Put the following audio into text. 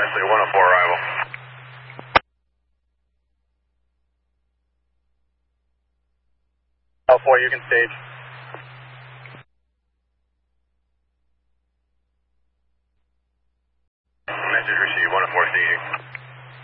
Wesley, 104 arrival. L4, you can stage. Message received, 104 staging.